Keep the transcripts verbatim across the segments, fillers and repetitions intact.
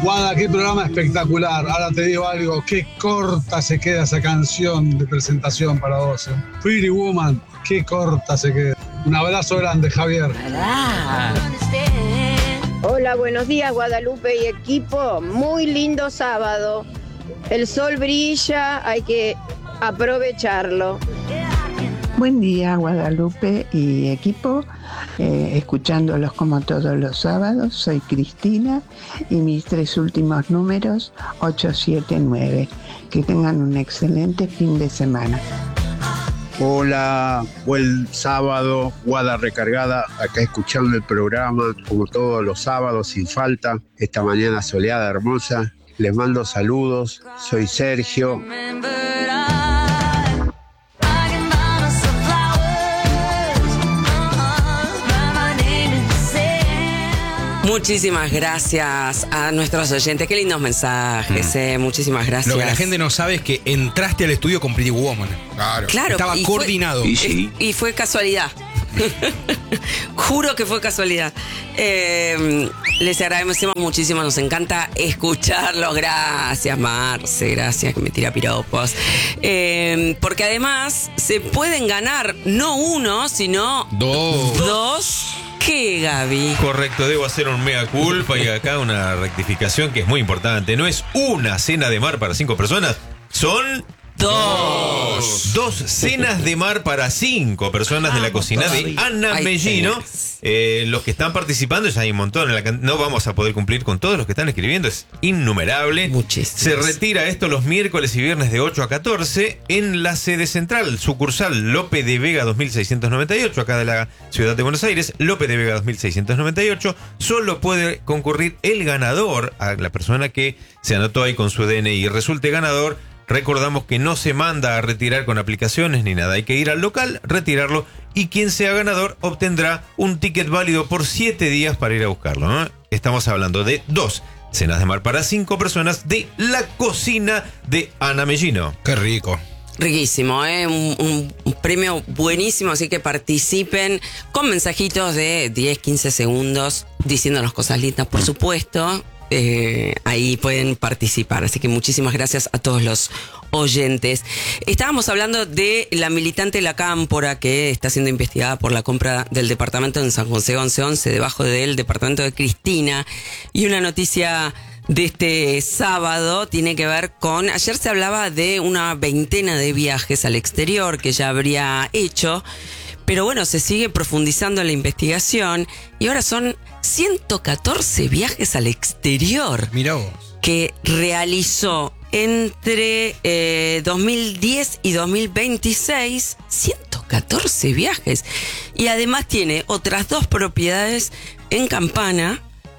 Guada, qué programa espectacular. Ahora te digo algo, qué corta se queda esa canción de presentación para vos. ¿eh? Pretty Woman, qué corta se queda. Un abrazo grande, Javier. Hola, buenos días, Guadalupe y equipo. Muy lindo sábado. El sol brilla, hay que aprovecharlo. Buen día, Guadalupe y equipo. Eh, escuchándolos como todos los sábados, soy Cristina y mis tres últimos números, ocho siete nueve. Que tengan un excelente fin de semana. Hola, buen sábado, Guada recargada, acá escuchando el programa como todos los sábados sin falta, esta mañana soleada hermosa. Les mando saludos, soy Sergio. Muchísimas gracias a nuestros oyentes. Qué lindos mensajes, mm. eh. Muchísimas gracias. Lo que la gente no sabe es que entraste al estudio con Pretty Woman. Claro. claro Estaba y coordinado. Fue, y, y fue casualidad. Juro que fue casualidad. Eh, les agradecemos muchísimo. Nos encanta escucharlos. Gracias, Marce. Gracias, que me tira piropos. Eh, porque además se pueden ganar no uno, sino dos. Dos. ¿Qué, Gaby? Correcto, debo hacer un mea culpa y acá una rectificación que es muy importante. No es una cena de mar para cinco personas, son dos. Dos cenas de mar para cinco personas de la cocina de Ana Mellino. Eh, los que están participando, ya hay un montón. No vamos a poder cumplir con todos los que están escribiendo, es innumerable. Muchísimos. Se retira esto los miércoles y viernes de ocho a catorce en la sede central, sucursal Lope de Vega dos mil seiscientos noventa y ocho, acá de la ciudad de Buenos Aires. Lope de Vega dos mil seiscientos noventa y ocho. Solo puede concurrir el ganador, a la persona que se anotó ahí con su D N I y resulte ganador. Recordamos que no se manda a retirar con aplicaciones ni nada. Hay que ir al local, retirarlo y quien sea ganador obtendrá un ticket válido por siete días para ir a buscarlo, ¿no? Estamos hablando de dos cenas de mar para cinco personas de la cocina de Ana Mellino. Qué rico. Riquísimo, ¿eh? Un, un, un premio buenísimo, así que participen con mensajitos de diez, quince segundos diciéndonos cosas lindas, por supuesto. Eh, ahí pueden participar, así que muchísimas gracias a todos los oyentes. Estábamos hablando de la militante La Cámpora que está siendo investigada por la compra del departamento en San José once once, debajo del departamento de Cristina, y una noticia de este sábado tiene que ver con, ayer se hablaba de una veintena de viajes al exterior que ya habría hecho, pero bueno, se sigue profundizando la investigación y ahora son ciento catorce viajes al exterior. Mirá vos. Que realizó entre eh, dos mil diez y dos mil veintiséis, ciento catorce viajes. Y además tiene otras dos propiedades en Campana,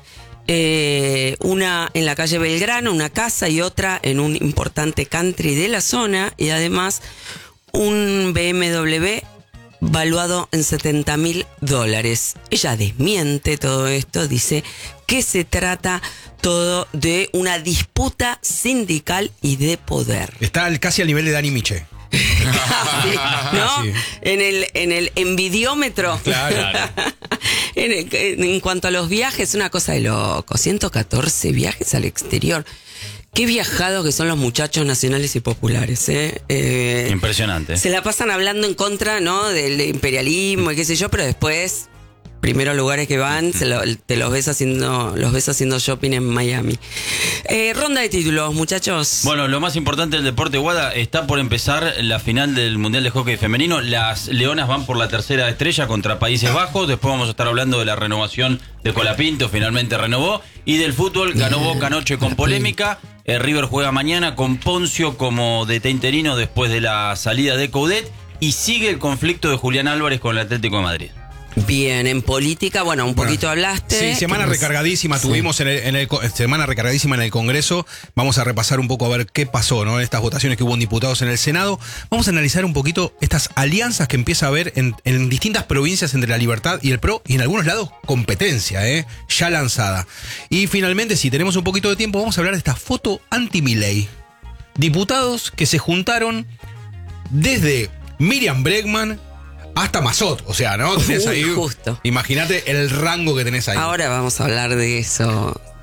eh, una en la calle Belgrano, una casa, y otra en un importante country de la zona, y además un B M W valuado en setenta mil dólares. Ella desmiente todo esto, dice que se trata todo de una disputa sindical y de poder. Está casi al nivel de Dani Miche. Casi, ¿no? Sí. En el, en el envidiómetro. Claro. en, el, en cuanto a los viajes, una cosa de loco. ciento catorce viajes al exterior. Qué viajados que son los muchachos nacionales y populares, ¿eh? eh Impresionante. Se la pasan hablando en contra, ¿no?, del imperialismo y qué sé yo, pero después, primeros lugares que van, se lo, te los ves haciendo, los ves haciendo shopping en Miami. Eh, ronda de títulos, muchachos. Bueno, lo más importante del deporte, Guada, está por empezar la final del Mundial de Hockey Femenino. Las Leonas van por la tercera estrella contra Países Bajos. Después vamos a estar hablando de la renovación de Colapinto, finalmente renovó. Y del fútbol, ganó Boca anoche con polémica. Eh, River juega mañana con Poncio como D T interino después de la salida de Coudet. Y sigue el conflicto de Julián Álvarez con el Atlético de Madrid. Bien, en política, bueno, un poquito bueno, hablaste. Sí, semana recargadísima sí. tuvimos en el, en el semana recargadísima en el Congreso. Vamos a repasar un poco a ver qué pasó, ¿no? En estas votaciones que hubo en diputados en el Senado. Vamos a analizar un poquito estas alianzas que empieza a haber en, en distintas provincias entre la Libertad y el P R O, y en algunos lados competencia, ¿eh? Ya lanzada. Y finalmente, si tenemos un poquito de tiempo, vamos a hablar de esta foto anti-Milei. Diputados que se juntaron desde Miriam Bregman hasta Mazot, o sea, ¿no? Tenés ahí. Justo. Imagínate el rango que tenés ahí. Ahora vamos a hablar de eso.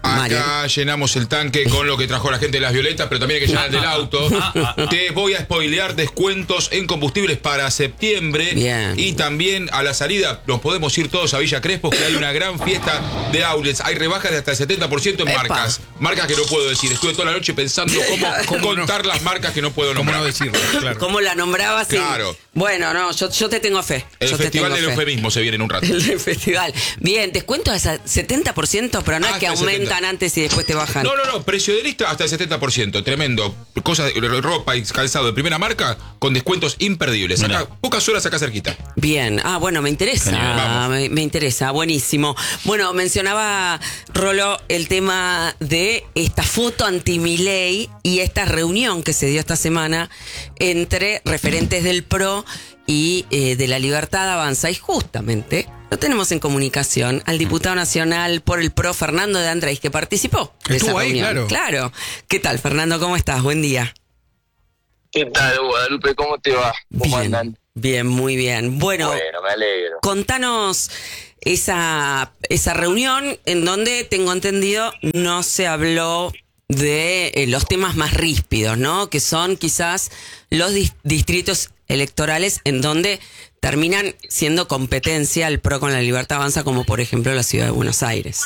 Mario. Acá llenamos el tanque con lo que trajo la gente de las violetas, pero también hay que llenar el del auto. Te voy a spoilear descuentos en combustibles para septiembre. Bien. Y también a la salida nos podemos ir todos a Villa Crespo, que hay una gran fiesta de outlets. Hay rebajas de hasta el setenta por ciento en Epa. marcas. Marcas que no puedo decir. Estuve toda la noche pensando cómo, cómo contar no? las marcas que no puedo nombrar. ¿Cómo no decirlo? Claro. ¿Cómo la nombrabas? Claro. Bueno, no, yo, yo te tengo fe. El yo festival te del tengo fe. eufemismo se viene en un rato. El festival. Bien, descuento hasta setenta por ciento, pero no Ah, es que hasta el aumentan setenta. antes y después te bajan. No, no, no, precio de lista hasta el setenta por ciento, tremendo. Cosas de ropa y calzado de primera marca con descuentos imperdibles. Acá, pocas horas acá cerquita. Bien, ah, bueno, me interesa, Vamos. me, me interesa, buenísimo. Bueno, mencionaba Rolo el tema de esta foto anti-Milei y esta reunión que se dio esta semana entre referentes del P R O y eh, de la Libertad Avanza, y justamente lo tenemos en comunicación al diputado nacional por el P R O, Fernando de Andrés, que participó de esa Estuvo ahí, reunión. claro. Claro. ¿Qué tal, Fernando? ¿Cómo estás? Buen día. ¿Qué tal, Guadalupe? ¿Cómo te va? ¿Cómo Bien, andan? bien, muy bien. Bueno, Bueno, me alegro. contanos esa, esa reunión en donde, tengo entendido, no se habló de eh, los temas más ríspidos, ¿no? Que son quizás los dis- distritos electorales en donde terminan siendo competencia el P R O con la Libertad Avanza, como por ejemplo la ciudad de Buenos Aires.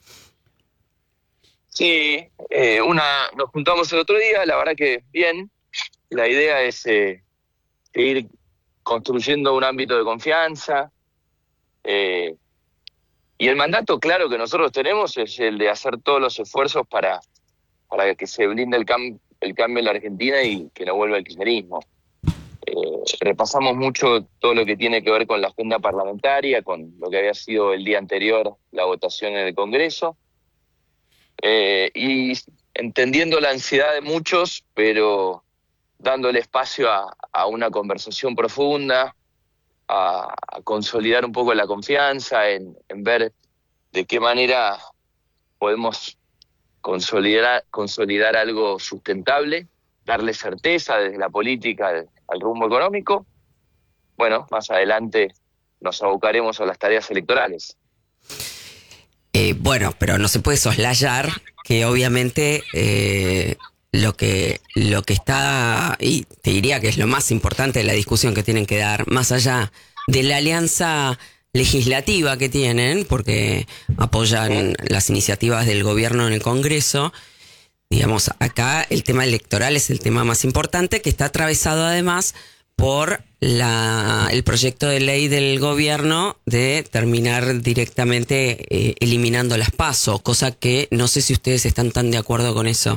Sí, eh, una, nos juntamos el otro día, la verdad que bien. La idea es eh, ir construyendo un ámbito de confianza. Eh, y el mandato claro que nosotros tenemos es el de hacer todos los esfuerzos para, para que se blinde el, cam- el cambio en la Argentina y que no vuelva el kirchnerismo. Eh, repasamos mucho todo lo que tiene que ver con la agenda parlamentaria, con lo que había sido el día anterior la votación en el Congreso, eh, y entendiendo la ansiedad de muchos, pero dándole espacio a, a una conversación profunda, a, a consolidar un poco la confianza, en, en ver de qué manera podemos consolidar, consolidar algo sustentable, darle certeza desde la política al, al rumbo económico. Bueno, más adelante nos abocaremos a las tareas electorales. Eh, bueno, pero no se puede soslayar que obviamente eh, lo que lo que está, y te diría que es lo más importante de la discusión que tienen que dar, más allá de la alianza legislativa que tienen, porque apoyan las iniciativas del gobierno en el Congreso, digamos, acá el tema electoral es el tema más importante, que está atravesado además por la, el proyecto de ley del gobierno de terminar directamente eh, eliminando las PASO, cosa que no sé si ustedes están tan de acuerdo con eso.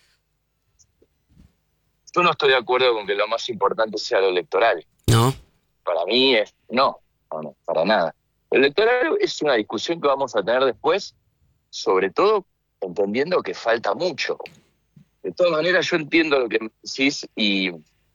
Yo no estoy de acuerdo con que lo más importante sea lo electoral. ¿No? Para mí es no, no, no, para nada. Lo electoral es una discusión que vamos a tener después, sobre todo entendiendo que falta mucho. De todas maneras, yo entiendo lo que me decís y,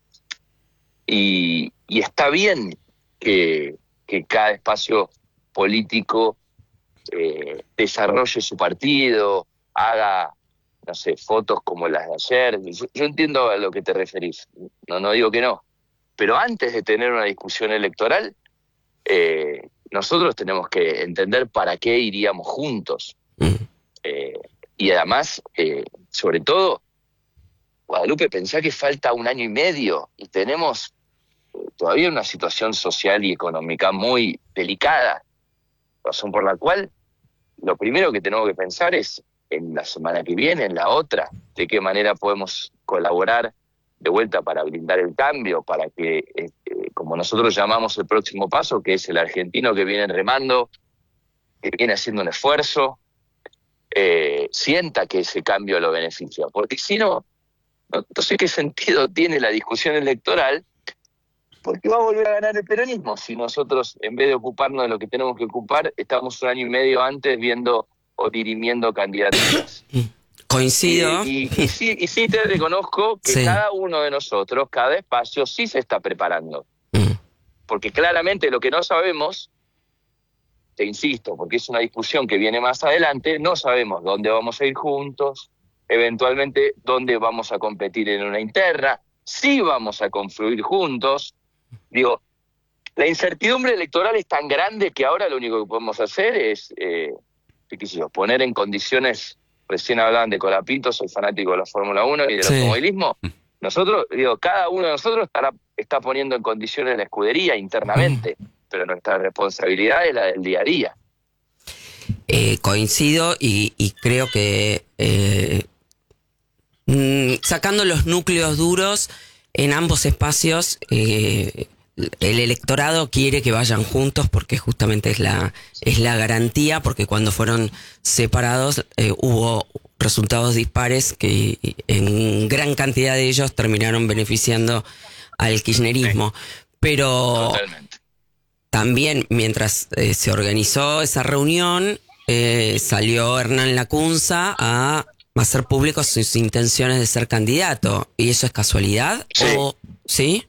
y, y está bien que, que cada espacio político eh, desarrolle su partido, haga, no sé, fotos como las de ayer. Yo, yo entiendo a lo que te referís, no, no digo que no. Pero antes de tener una discusión electoral, eh, nosotros tenemos que entender para qué iríamos juntos. Eh, y además, eh, sobre todo, Guadalupe, pensá que falta un año y medio y tenemos eh, todavía una situación social y económica muy delicada, razón por la cual lo primero que tenemos que pensar es en la semana que viene, en la otra, de qué manera podemos colaborar de vuelta para blindar el cambio, para que, eh, como nosotros llamamos el próximo paso, que es el argentino que viene remando, que viene haciendo un esfuerzo, eh, sienta que ese cambio lo beneficia. Porque si no, no, no sé qué sentido tiene la discusión electoral, porque va a volver a ganar el peronismo si nosotros, en vez de ocuparnos de lo que tenemos que ocupar, estamos un año y medio antes viendo o dirimiendo candidaturas. Coincido. Y, y, y, sí, y sí te reconozco que Sí. cada uno de nosotros, cada espacio, sí se está preparando. Mm. Porque claramente lo que no sabemos, te insisto, porque es una discusión que viene más adelante, no sabemos dónde vamos a ir juntos, eventualmente dónde vamos a competir en una interna, sí vamos a confluir juntos. Digo, la incertidumbre electoral es tan grande que ahora lo único que podemos hacer es, eh, qué sé yo, poner en condiciones recién hablaban de Colapinto, soy fanático de la Fórmula uno y del Sí. automovilismo. Nosotros, digo, cada uno de nosotros estará, está poniendo en condiciones la escudería internamente, pero nuestra responsabilidad es la del día a día. Eh, coincido y, y creo que eh, mm, sacando los núcleos duros en ambos espacios, eh, el electorado quiere que vayan juntos porque justamente es la es la garantía, porque cuando fueron separados eh, hubo resultados dispares que en gran cantidad de ellos terminaron beneficiando al kirchnerismo. Pero Totalmente. también mientras eh, se organizó esa reunión, eh, salió Hernán Lacunza a hacer públicos sus intenciones de ser candidato. ¿Y eso es casualidad? Sí. ¿O sí?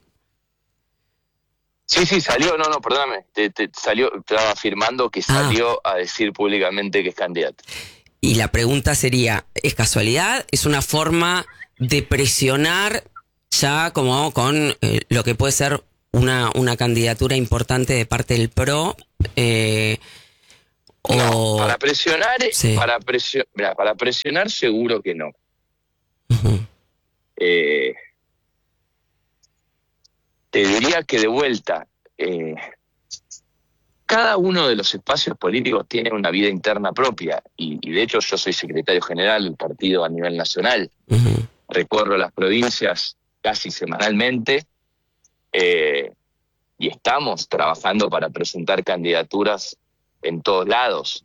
Sí, sí, salió, no, no, perdóname, te, te salió, estaba afirmando que salió a decir públicamente que es candidato. Y la pregunta sería, ¿es casualidad? ¿Es una forma de presionar ya como con eh, lo que puede ser una, una candidatura importante de parte del P R O? Eh, o... No, para presionar, Sí. para presionar, mira, para presionar seguro que no. Ujú. Eh, te diría que de vuelta, eh, cada uno de los espacios políticos tiene una vida interna propia y, y de hecho yo soy secretario general del partido a nivel nacional. Ujú. Recorro las provincias casi semanalmente eh, y estamos trabajando para presentar candidaturas en todos lados.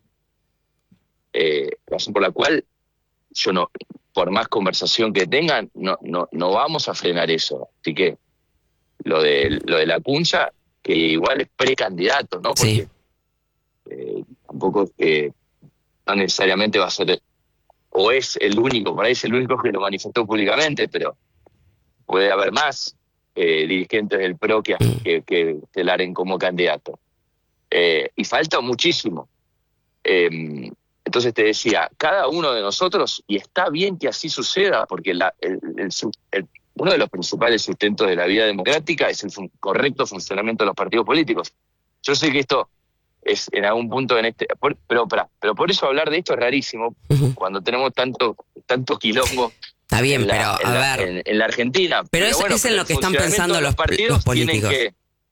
Eh, razón por la cual yo no, por más conversación que tengan, no, no, no vamos a frenar eso. Así que lo de lo de Lacunza, que igual es precandidato, ¿no? Porque Sí. eh, tampoco eh, no necesariamente va a ser o es el único, por ahí es el único que lo manifestó públicamente, pero puede haber más eh, dirigentes del P R O que, que, que telaren como candidato. Eh, y falta muchísimo. Eh, entonces te decía, cada uno de nosotros, y está bien que así suceda, porque la, el, el, el, uno de los principales sustentos de la vida democrática es el fun- correcto funcionamiento de los partidos políticos. Yo sé que esto es en algún punto en este... Por, pero, pero, pero por eso hablar de esto es rarísimo, Ujú. cuando tenemos tanto, tanto quilombo Está bien, en la, pero en a la- ver, en, en la Argentina. Pero es- es en el lo que están funcionamiento pensando de los- partidos los tienen políticos. que-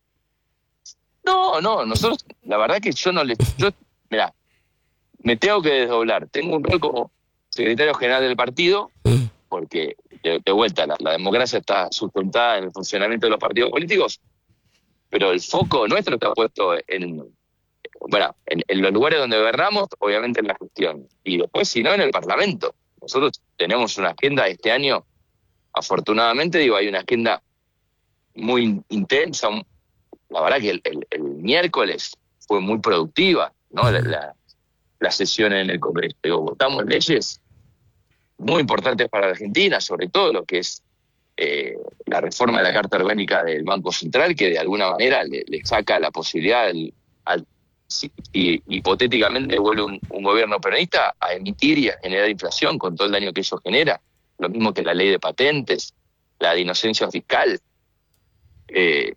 No, no, nosotros, la verdad que yo no le... Yo, mirá, me tengo que desdoblar. Tengo un rol como secretario general del partido, Mm. porque de, de vuelta, la, la democracia está sustentada en el funcionamiento de los partidos políticos, pero el foco nuestro está puesto en, bueno, en, en los lugares donde gobernamos, obviamente en la gestión, y después, si no, en el Parlamento. Nosotros tenemos una agenda este año, afortunadamente, digo, hay una agenda muy in- intensa. La verdad que el, el- el miércoles fue muy productiva, ¿no? La, la- la sesión en el Congreso. Digo, votamos leyes muy importantes para la Argentina, sobre todo lo que es eh, la reforma de la Carta Orgánica del Banco Central, que de alguna manera le, le saca la posibilidad al, al- si- y, hipotéticamente vuelve un, un gobierno peronista a emitir y a generar inflación con todo el daño que eso genera. Lo mismo que la ley de patentes, la de inocencia fiscal. Eh,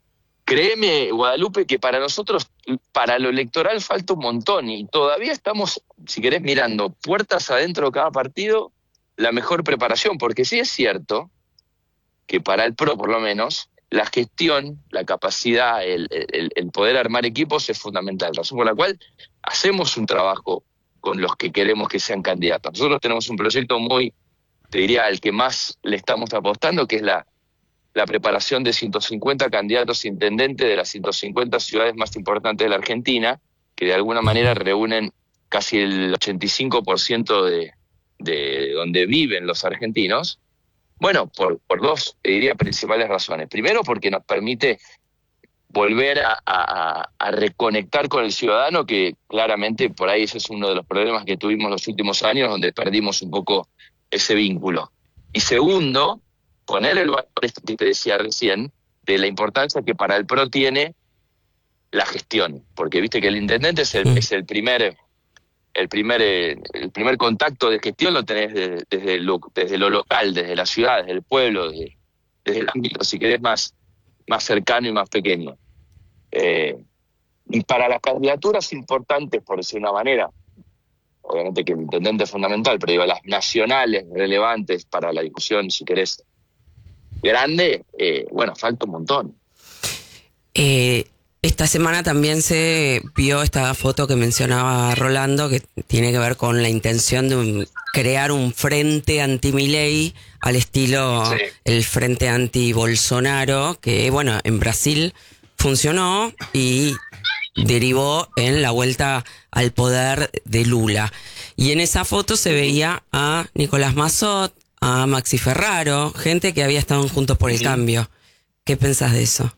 créeme, Guadalupe, que para nosotros, para lo electoral falta un montón y todavía estamos, si querés, mirando puertas adentro de cada partido la mejor preparación, porque sí es cierto que para el P R O, por lo menos, la gestión, la capacidad, el, el, el poder armar equipos es fundamental, razón por la cual hacemos un trabajo con los que queremos que sean candidatos. Nosotros tenemos un proyecto muy, te diría, al que más le estamos apostando, que es la la preparación de ciento cincuenta candidatos a intendentes de las ciento cincuenta ciudades más importantes de la Argentina, que de alguna manera reúnen casi el ochenta y cinco por ciento de, de donde viven los argentinos. Bueno, por, por dos, te diría, principales razones. Primero, porque nos permite volver a, a, a reconectar con el ciudadano, que claramente por ahí ese es uno de los problemas que tuvimos los últimos años, donde perdimos un poco ese vínculo. Y segundo, poner el valor, esto que te decía recién, de la importancia que para el P R O tiene la gestión, porque viste que el intendente es el, Mm. es el primer el primer eh, el primer contacto de gestión lo tenés de- desde lo desde lo local, desde la ciudad, desde el pueblo, desde, desde el ámbito, si querés, más más cercano y más pequeño. Eh, y para las candidaturas importantes, por decir una manera, obviamente que el intendente es fundamental, pero digo, las nacionales relevantes para la discusión, si querés, grande, eh, bueno, falta un montón. Eh, esta semana también se vio esta foto que mencionaba Rolando, que tiene que ver con la intención de un, crear un frente anti-Milei al estilo sí. el frente anti-Bolsonaro, que bueno, en Brasil funcionó y derivó en la vuelta al poder de Lula. Y en esa foto se veía a Nicolás Massot, a Maxi Ferraro, gente que había estado en Juntos por el sí. Cambio. ¿Qué pensás de eso?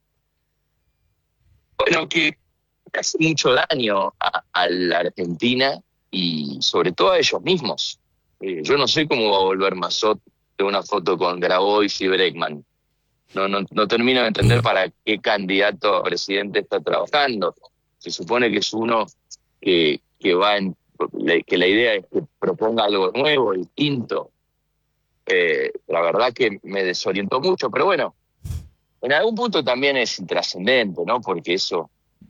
Bueno, que hace mucho daño a, a la Argentina y sobre todo a ellos mismos. Eh, yo no sé cómo va a volver Massot de una foto con Grabois y Bregman. No, no, no termino de entender para qué candidato a presidente está trabajando. Se supone que es uno que, que va en, que la idea es que proponga algo nuevo, distinto. Eh, la verdad que me desorientó mucho, pero bueno, en algún punto también es intrascendente, ¿no? Porque eso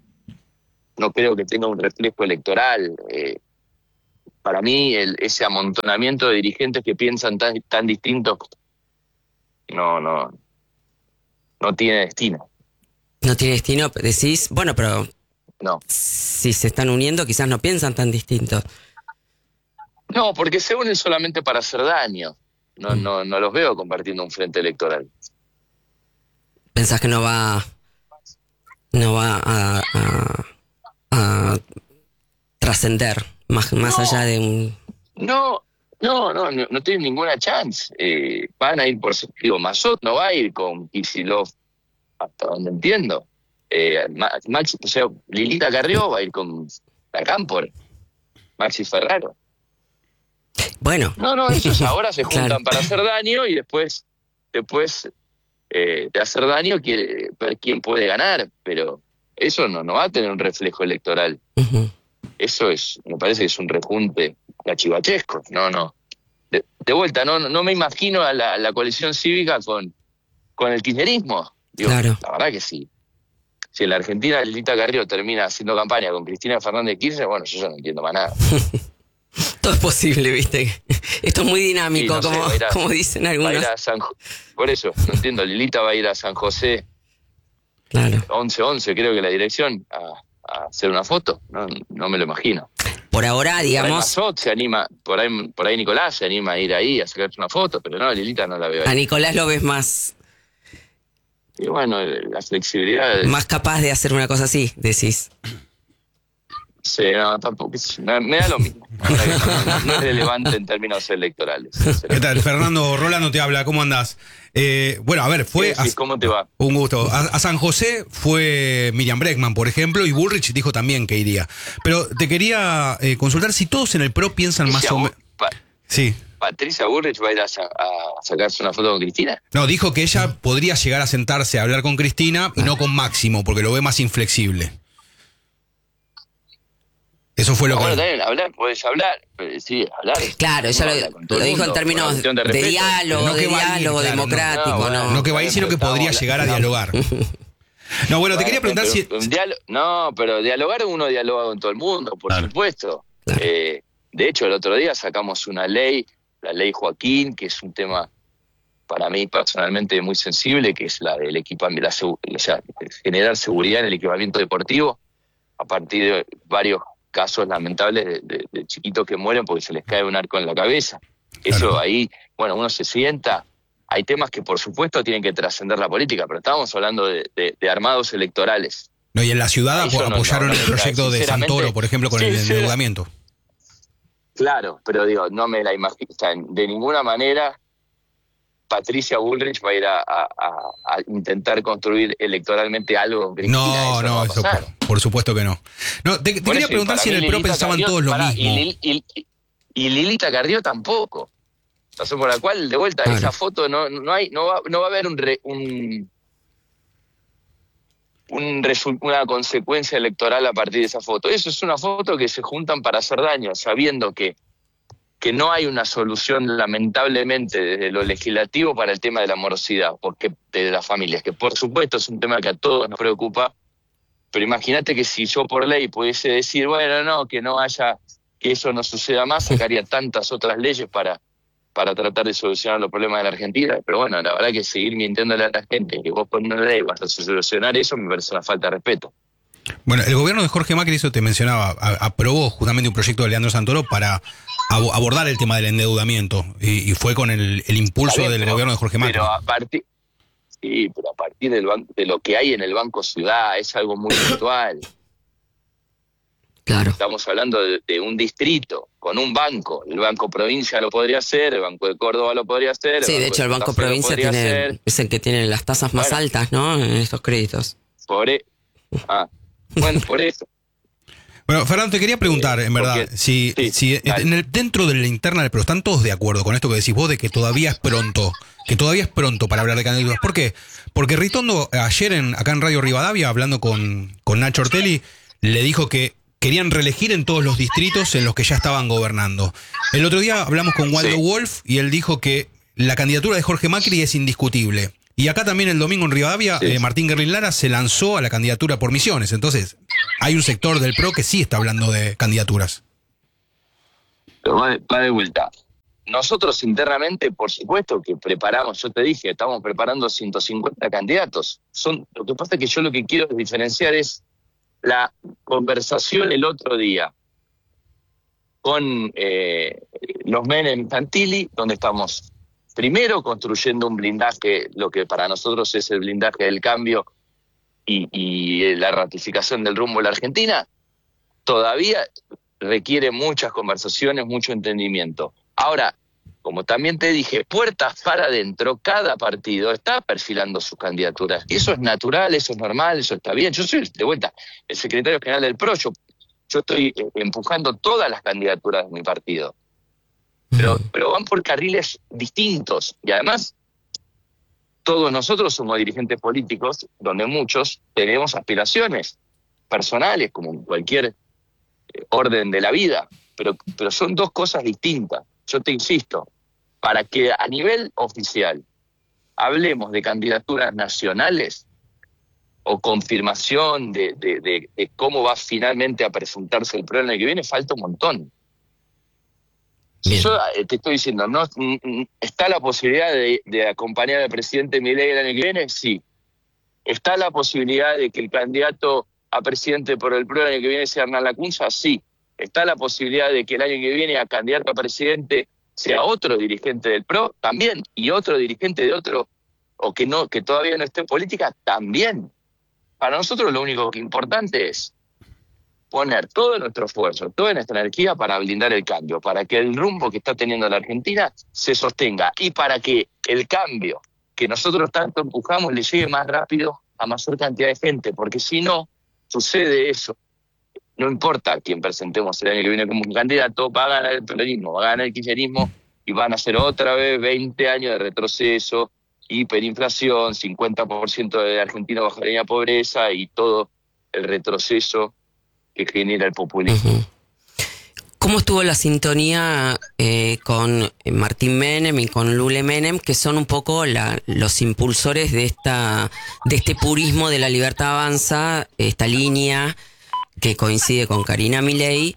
no creo que tenga un reflejo electoral. Eh, para mí, el, ese amontonamiento de dirigentes que piensan tan, tan distintos, no, no. No tiene destino. No tiene destino, decís, bueno, pero no. Si se están uniendo, quizás no piensan tan distintos. No, porque se unen solamente para hacer daño. No, mm. no, no los veo compartiendo un frente electoral. ¿Pensás que no va, no va a, a, a trascender más, más no, allá de un? No. No, no, no, no tienen ninguna chance. Eh, van a ir por... Digo, Massot no va a ir con Kicillof, hasta donde entiendo. Eh, Max, o sea, Lilita Carrió va a ir con la Cámpor, Maxi Ferraro. Bueno. No, no, ellos ahora se juntan claro. para hacer daño y después, después eh, de hacer daño quiere ver quién puede ganar, pero eso no, no va a tener un reflejo electoral. Uh-huh. Eso es, me parece que es un rejunte cachivachesco. No, no. De, de vuelta, no, no me imagino a la, la coalición cívica con, con el kirchnerismo. Digo, claro. La verdad que sí. Si en la Argentina Lilita Carrió termina haciendo campaña con Cristina Fernández de Kirchner, bueno, yo ya no entiendo más nada. Todo es posible, ¿viste? Esto es muy dinámico, sí, no como, sé, a, como dicen algunos. Va a ir a San, por eso, no entiendo, Lilita va a ir a San José. Claro. once once, creo que la dirección, a, a hacer una foto. No, no me lo imagino. Por ahora, digamos... Por ahí Massot se anima, por ahí, por ahí Nicolás se anima a ir ahí a sacarse una foto, pero no, Lilita no la veo ahí. A Nicolás lo ves más... Y bueno, la flexibilidad... Más capaz de hacer una cosa así, decís. Sí, no, tampoco. Me, me da lo mismo. No, no es relevante en términos electorales. ¿Qué tal? Fernando Rolando te habla, ¿cómo andás? Eh, bueno, a ver, fue... Sí, sí, ¿cómo te va? Un gusto. A, a San José fue Miriam Bregman, por ejemplo, y Bullrich dijo también que iría. Pero te quería eh, consultar si todos en el P R O piensan más o menos... Sí. ¿Patricia Bullrich va a ir a, a sacarse una foto con Cristina? No, dijo que ella podría llegar a sentarse a hablar con Cristina y no con Máximo, porque lo ve más inflexible. Eso fue lo no, que... Bueno, también, hablar, podés hablar, sí, hablar. Claro, ella lo, lo dijo en términos de, de diálogo, no de diálogo ir, claro, democrático, no, no. No, no que va a ir, sino que podría llegar a dialogar. No, bueno, te quería preguntar si... No, pero dialogar uno dialoga con todo el mundo, por claro. supuesto. Claro. Eh, de hecho, el otro día sacamos una ley, la ley Joaquín, que es un tema para mí personalmente muy sensible, que es la del equipamiento, la, o sea, generar seguridad en el equipamiento deportivo, a partir de varios casos lamentables de, de, de chiquitos que mueren porque se les cae un arco en la cabeza. Eso claro. Ahí, bueno, uno se sienta. Hay temas que por supuesto tienen que trascender la política, pero estábamos hablando de, de, de armados electorales. No, y en la ciudad ap- no, apoyaron no, no, el proyecto de Santoro, por ejemplo, con sí, el endeudamiento. Claro, pero digo, no me la imagino. O sea, de ninguna manera Patricia Bullrich va a ir a, a, a intentar construir electoralmente algo con Cristina. No, eso no, no eso por, por supuesto que no. No, te, te quería eso, preguntar si en el P R O pensaban Carrió, todos lo para, mismo. Y, y, y, y Lilita Carrió tampoco. Razón por la cual, de vuelta, claro. esa foto no, no hay, no va, no va a haber un, re, un, un resu- una consecuencia electoral a partir de esa foto. Eso es una foto que se juntan para hacer daño, sabiendo que que no hay una solución, lamentablemente, desde lo legislativo para el tema de la morosidad, porque de las familias, que por supuesto es un tema que a todos nos preocupa, pero imagínate que si yo por ley pudiese decir, bueno, no, que no haya que eso no suceda más, sacaría tantas otras leyes para, para tratar de solucionar los problemas de la Argentina. Pero bueno, la verdad que seguir mintiéndole a la gente que vos con una ley vas a solucionar eso me parece una falta de respeto. Bueno, el gobierno de Jorge Macri, eso te mencionaba, a, aprobó justamente un proyecto de Leandro Santoro para ab- abordar el tema del endeudamiento y, y fue con el, el impulso bien, del pero, gobierno de Jorge Macri. Pero a partir, sí, pero a partir del ban- de lo que hay en el Banco Ciudad es algo muy puntual. Claro. Estamos hablando de, de un distrito con un banco. El Banco Provincia lo podría hacer, el Banco de Córdoba lo podría hacer. Sí, de hecho el Banco Provincia tiene, es el que tiene las tasas más bueno, altas, ¿no? En estos créditos. Por e- ah, bueno, por eso. Bueno, Fernando, te quería preguntar, en verdad, Porque, si, sí, si en el, dentro de la interna del PRO están todos de acuerdo con esto que decís vos de que todavía es pronto, que todavía es pronto para hablar de candidaturas. ¿Por qué? Porque Ritondo ayer en, acá en Radio Rivadavia, hablando con, con Nacho Ortelli, le dijo que querían reelegir en todos los distritos en los que ya estaban gobernando. El otro día hablamos con Waldo sí. Wolf y él dijo que la candidatura de Jorge Macri es indiscutible. Y acá también el domingo en Rivadavia, sí. eh, Martín Guerrín Lara se lanzó a la candidatura por Misiones. Entonces, hay un sector del PRO que sí está hablando de candidaturas. Pero va de, va de vuelta. Nosotros internamente, por supuesto que preparamos, yo te dije, estamos preparando ciento cincuenta candidatos. Son, lo que pasa es que yo lo que quiero diferenciar es la conversación el otro día con eh, los Menem Santilli, donde estamos primero construyendo un blindaje, lo que para nosotros es el blindaje del cambio y, y la ratificación del rumbo de la Argentina, todavía requiere muchas conversaciones, mucho entendimiento. Ahora, como también te dije, puertas para adentro, cada partido está perfilando sus candidaturas. Y eso es natural, eso es normal, eso está bien. Yo soy, de vuelta, el secretario general del PRO, yo, yo estoy empujando todas las candidaturas de mi partido. Pero, pero van por carriles distintos. Y además, todos nosotros somos dirigentes políticos, donde muchos tenemos aspiraciones personales, como en cualquier orden de la vida. Pero, pero son dos cosas distintas. Yo te insisto, para que a nivel oficial hablemos de candidaturas nacionales o confirmación de, de, de, de cómo va finalmente a presentarse el PRO el año que viene, falta un montón. Si yo te estoy diciendo, ¿no está la posibilidad de, de acompañar al presidente Milei el año que viene? Sí. ¿Está la posibilidad de que el candidato a presidente por el PRO el año que viene sea Hernán Lacunza? Sí. ¿Está la posibilidad de que el año que viene a candidato a presidente sea otro dirigente del PRO? También. Y otro dirigente de otro, o que no, que todavía no esté en política, también. Para nosotros lo único que es importante es poner todo nuestro esfuerzo, toda nuestra energía para blindar el cambio, para que el rumbo que está teniendo la Argentina se sostenga y para que el cambio que nosotros tanto empujamos le llegue más rápido a mayor cantidad de gente, porque si no sucede eso. No importa a quién presentemos el año que viene como un candidato, va a ganar el peronismo, va a ganar el kirchnerismo y van a ser otra vez veinte años de retroceso, hiperinflación, cincuenta por ciento de Argentina bajo la línea de pobreza y todo el retroceso que genera el populismo. Uh-huh. ¿Cómo estuvo la sintonía eh, con Martín Menem y con Lule Menem, que son un poco la, los impulsores de esta de este purismo de la libertad avanza, esta línea que coincide con Karina Milei,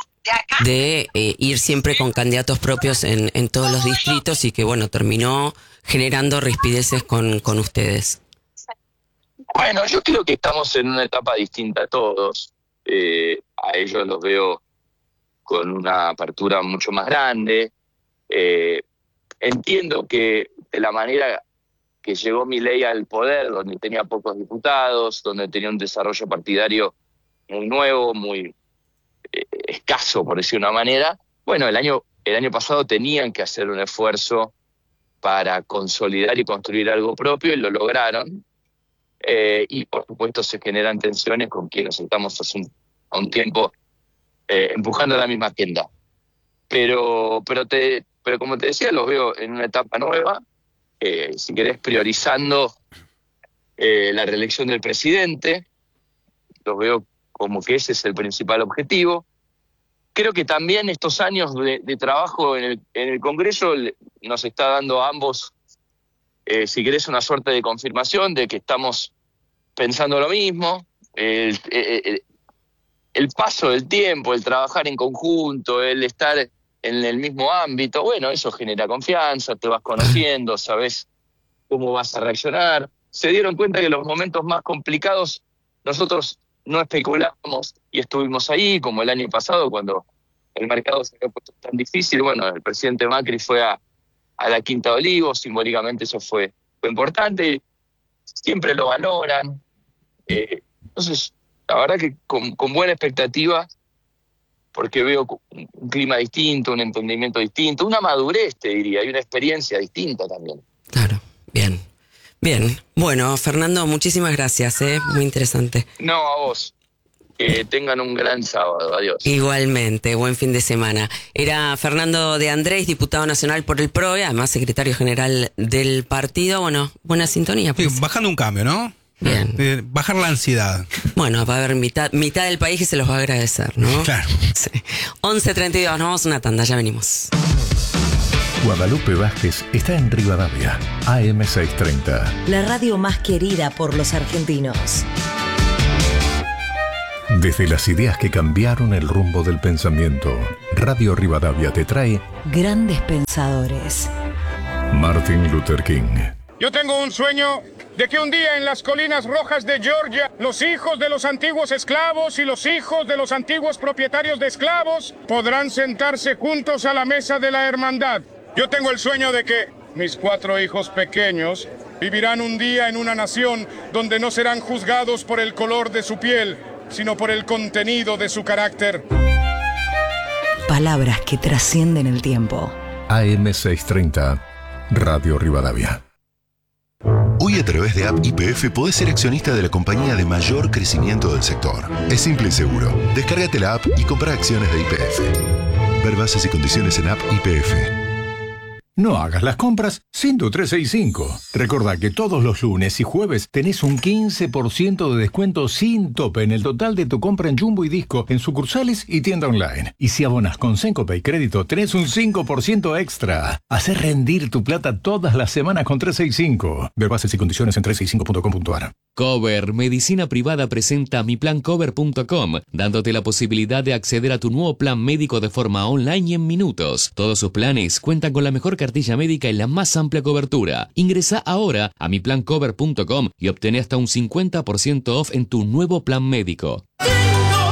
de eh, ir siempre con candidatos propios en, en todos los distritos y que, bueno, terminó generando rispideces con, con ustedes? Bueno, yo creo que estamos en una etapa distinta todos. Eh, a ellos los veo con una apertura mucho más grande. Eh, entiendo que de la manera que llegó Milei al poder, donde tenía pocos diputados, donde tenía un desarrollo partidario muy nuevo, muy eh, escaso, por decir una manera. Bueno, el año, el año pasado tenían que hacer un esfuerzo para consolidar y construir algo propio, y lo lograron. Eh, y, por supuesto, se generan tensiones con quienes estamos hace un, a un tiempo eh, empujando la misma agenda. Pero, pero, te, pero, como te decía, los veo en una etapa nueva, eh, si querés, priorizando eh, la reelección del presidente. Los veo como que ese es el principal objetivo. Creo que también estos años de, de trabajo en el, en el Congreso nos está dando a ambos, eh, si querés, una suerte de confirmación de que estamos pensando lo mismo. El, el, el paso del tiempo, el trabajar en conjunto, el estar en el mismo ámbito, bueno, eso genera confianza, te vas conociendo, sabes cómo vas a reaccionar. Se dieron cuenta que los momentos más complicados nosotros no especulamos y estuvimos ahí, como el año pasado cuando el mercado se había puesto tan difícil. Bueno, el presidente Macri fue a, a la Quinta de Olivos, simbólicamente eso fue, fue importante, siempre lo valoran. Eh, entonces, la verdad que con, con buena expectativa, porque veo un clima distinto, un entendimiento distinto, una madurez, te diría, y una experiencia distinta también. Claro, bien. Bien, bueno, Fernando, muchísimas gracias, ¿eh? Muy interesante. No, a vos. Que tengan un gran sábado, adiós. Igualmente, buen fin de semana. Era Fernando de Andrés, diputado nacional por el P R O E, además secretario general del partido. Bueno, buena sintonía. Pues. Sí, bajando un cambio, ¿no? Bien. Eh, bajar la ansiedad. Bueno, va a haber mitad, mitad del país que se los va a agradecer, ¿no? Claro. Sí. once treinta y dos, nos vamos a una tanda, ya venimos. Guadalupe Vázquez está en Rivadavia, A M seiscientos treinta. La radio más querida por los argentinos. Desde las ideas que cambiaron el rumbo del pensamiento, Radio Rivadavia te trae Grandes Pensadores. Martin Luther King. Yo tengo un sueño de que un día en las colinas rojas de Georgia, los hijos de los antiguos esclavos y los hijos de los antiguos propietarios de esclavos podrán sentarse juntos a la mesa de la hermandad. Yo tengo el sueño de que mis cuatro hijos pequeños vivirán un día en una nación donde no serán juzgados por el color de su piel, sino por el contenido de su carácter. Palabras que trascienden el tiempo. A M seiscientos treinta, Radio Rivadavia. Hoy a través de App Y P F podés ser accionista de la compañía de mayor crecimiento del sector. Es simple y seguro. Descárgate la app y compra acciones de Y P F. Ver bases y condiciones en App Y P F. No hagas las compras sin tu trescientos sesenta y cinco. Recordá que todos los lunes y jueves tenés un quince por ciento de descuento sin tope en el total de tu compra en Jumbo y Disco, en sucursales y tienda online. Y si abonas con Cencopay Crédito, tenés un cinco por ciento extra. Hacé rendir tu plata todas las semanas con trescientos sesenta y cinco. Ver bases y condiciones en trescientos sesenta y cinco punto com punto a r. Cover Medicina Privada presenta mi plan cover punto com, dándote la posibilidad de acceder a tu nuevo plan médico de forma online y en minutos. Todos sus planes cuentan con la mejor cartilla médica y la más amplia cobertura. Ingresa ahora a mi plan cover punto com y obtén hasta un cincuenta por ciento off en tu nuevo plan médico.